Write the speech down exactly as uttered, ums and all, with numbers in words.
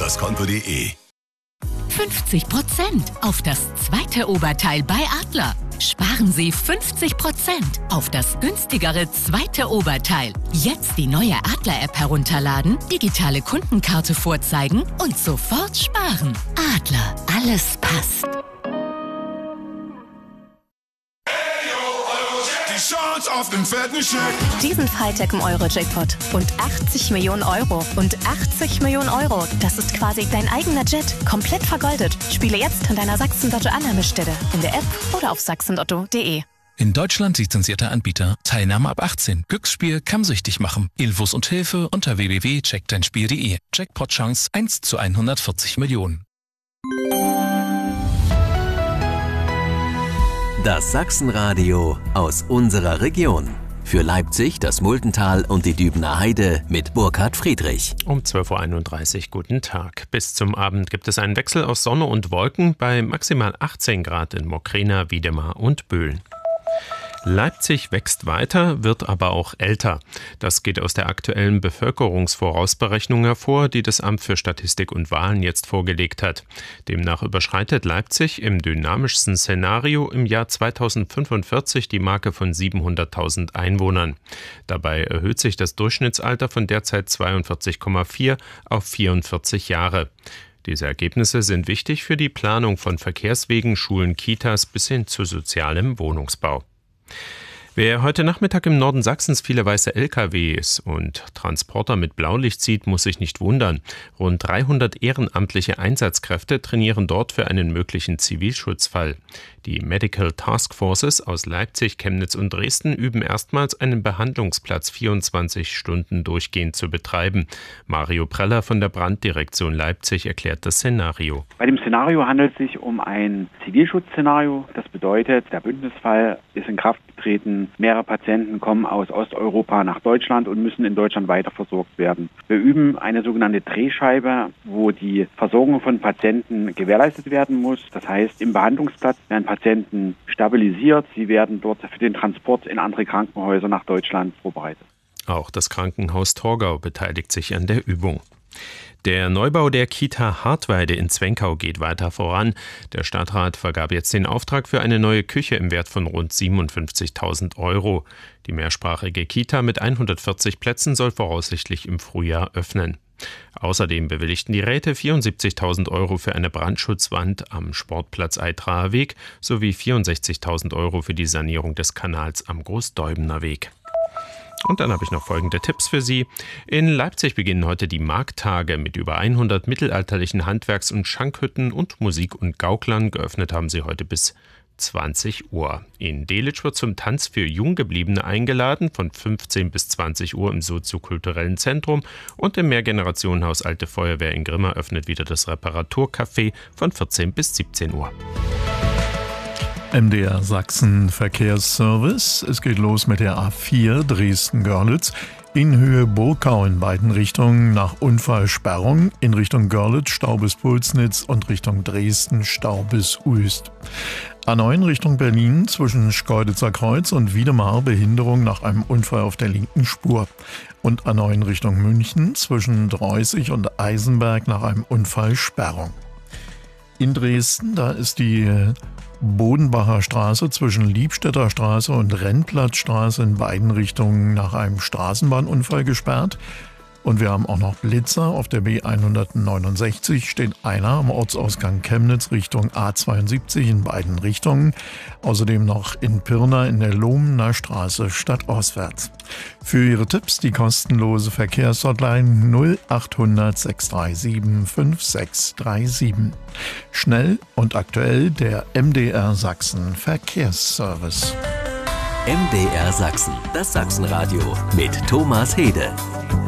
adlerskonto punkt de. fünfzig Prozent auf das zweite Oberteil bei Adler. Sparen Sie fünfzig Prozent auf das günstigere zweite Oberteil. Jetzt die neue Adler-App herunterladen, digitale Kundenkarte vorzeigen und sofort sparen. Adler, alles passt. Die Chance auf den fetten Scheck. Diesen Freitag im Euro-Jackpot. Und achtzig Millionen Euro. Und achtzig Millionen Euro. Das ist quasi dein eigener Jet. Komplett vergoldet. Spiele jetzt an deiner Sachsen-Lotto-Annahmestelle. In der App oder auf sachsenlotto punkt de. In Deutschland lizenzierter Anbieter. Teilnahme ab achtzehn. Glücksspiel kann süchtig machen. Infos und Hilfe unter w w w punkt check dein spiel punkt de. Jackpot-Chance eins zu hundertvierzig Millionen. Das Sachsenradio aus unserer Region. Für Leipzig, das Multental und die Dübener Heide mit Burkhard Friedrich. Um zwölf Uhr einunddreißig, guten Tag. Bis zum Abend gibt es einen Wechsel aus Sonne und Wolken bei maximal achtzehn Grad in Mokrena, Wiedemar und Böhlen. Leipzig wächst weiter, wird aber auch älter. Das geht aus der aktuellen Bevölkerungsvorausberechnung hervor, die das Amt für Statistik und Wahlen jetzt vorgelegt hat. Demnach überschreitet Leipzig im dynamischsten Szenario im Jahr zweitausendfünfundvierzig die Marke von siebenhunderttausend Einwohnern. Dabei erhöht sich das Durchschnittsalter von derzeit zweiundvierzig Komma vier auf vierundvierzig Jahre. Diese Ergebnisse sind wichtig für die Planung von Verkehrswegen, Schulen, Kitas bis hin zu sozialem Wohnungsbau. Wer heute Nachmittag im Norden Sachsens viele weiße L K Ws und Transporter mit Blaulicht sieht, muss sich nicht wundern. Rund dreihundert ehrenamtliche Einsatzkräfte trainieren dort für einen möglichen Zivilschutzfall. Die Medical Task Forces aus Leipzig, Chemnitz und Dresden üben erstmals einen Behandlungsplatz vierundzwanzig Stunden durchgehend zu betreiben. Mario Preller von der Branddirektion Leipzig erklärt das Szenario. Bei dem Szenario handelt es sich um ein Zivilschutzszenario. Das bedeutet, der Bündnisfall ist in Kraft getreten. Mehrere Patienten kommen aus Osteuropa nach Deutschland und müssen in Deutschland weiter versorgt werden. Wir üben eine sogenannte Drehscheibe, wo die Versorgung von Patienten gewährleistet werden muss. Das heißt, im Behandlungsplatz werden Patienten stabilisiert. Sie werden dort für den Transport in andere Krankenhäuser nach Deutschland vorbereitet. Auch das Krankenhaus Torgau beteiligt sich an der Übung. Der Neubau der Kita Hartweide in Zwenkau geht weiter voran. Der Stadtrat vergab jetzt den Auftrag für eine neue Küche im Wert von rund siebenundfünfzigtausend Euro. Die mehrsprachige Kita mit hundertvierzig Plätzen soll voraussichtlich im Frühjahr öffnen. Außerdem bewilligten die Räte vierundsiebenzigtausend Euro für eine Brandschutzwand am Sportplatz Eitraer Weg sowie vierundsechzigtausend Euro für die Sanierung des Kanals am Großdeubener Weg. Und dann habe ich noch folgende Tipps für Sie. In Leipzig beginnen heute die Markttage mit über hundert mittelalterlichen Handwerks- und Schankhütten und Musik und Gauklern. Geöffnet haben sie heute bis zwanzig Uhr. In Delitzsch wird zum Tanz für Junggebliebene eingeladen, von fünfzehn bis zwanzig Uhr im soziokulturellen Zentrum. Und im Mehrgenerationenhaus Alte Feuerwehr in Grimma öffnet wieder das Reparaturcafé von vierzehn bis siebzehn Uhr. M D R Sachsen Verkehrsservice. Es geht los mit der A vier Dresden-Görlitz in Höhe Burgau in beiden Richtungen nach Unfallsperrung, in Richtung Görlitz Stau bis Pulsnitz und Richtung Dresden Stau bis Uest. A neun Richtung Berlin zwischen Schkeuditzer Kreuz und Wiedemar Behinderung nach einem Unfall auf der linken Spur. Und A neun Richtung München zwischen Dreußig und Eisenberg nach einem Unfall Sperrung. In Dresden, da ist die Bodenbacher Straße zwischen Liebstädter Straße und Rennplatzstraße in beiden Richtungen nach einem Straßenbahnunfall gesperrt. Und wir haben auch noch Blitzer. Auf der B hundertneunundsechzig steht einer am Ortsausgang Chemnitz Richtung A zweiundsiebzig in beiden Richtungen. Außerdem noch in Pirna in der Lohmener Straße stadtauswärts. Für Ihre Tipps die kostenlose Verkehrshotline null achthundert sechs drei sieben fünf sechs drei sieben. Schnell und aktuell der M D R Sachsen Verkehrsservice. M D R Sachsen, das Sachsenradio mit Thomas Hede.